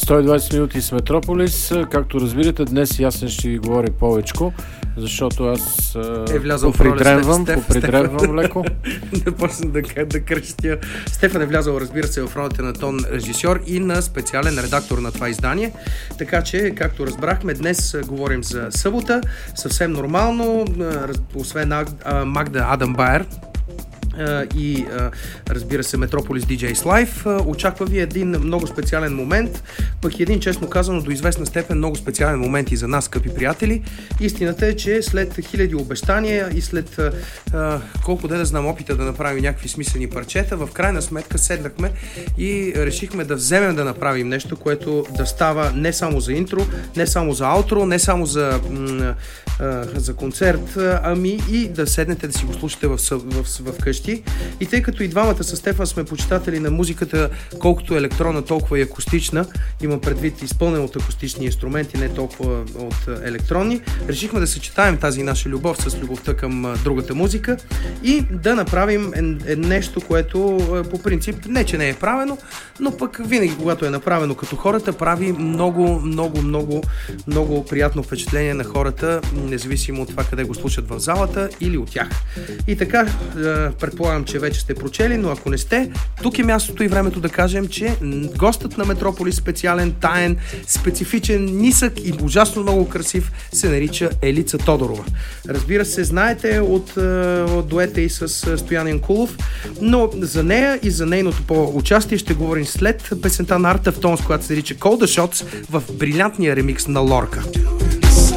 120 минути с Метрополис. Както разбирате, днес Ясен ще ви говори повечко, защото аз попридревам леко. Да почна да кръстя. Стефан е влязъл, разбира се, в ролята на тон режисьор и на специален редактор на това издание. Така че, както разбрахме, днес говорим за събота. Съвсем нормално, освен Магда Адамбайер и разбира се Метрополис DJs Live. Очаква ви един много специален момент, пък един, честно казано, до известна степен много специален момент и за нас, скъпи приятели. Истината е, че след хиляди обещания и след колко да знам опита да направим някакви смислени парчета, в крайна сметка седнахме и решихме да вземем да направим нещо, което да става не само за интро, не само за аутро, не само за концерт, ами и да седнете да си го слушате в къщи. И тъй като и двамата с Стефан сме почитатели на музиката, колкото електронна, толкова и акустична, имам предвид изпълнен от акустични инструменти, не толкова от електронни, решихме да съчетаем тази наша любов с любовта към другата музика и да направим нещо, което по принцип не че не е правено, но пък винаги когато е направено като хората, прави много приятно впечатление на хората, независимо от това къде го слушат в залата или от тях. И така, предполагам, че вече сте прочели, но ако не сте, тук е мястото и времето да кажем, че гостът на Метрополис, специален, таен, специфичен, нисък и ужасно много красив, се нарича Елица Тодорова. Разбира се, знаете от дуета и с Стоян Янкулов, но за нея и за нейното участие ще говорим след песента на Art of Tones, която се нарича Call the Shots в брилянтния ремикс на Лорка.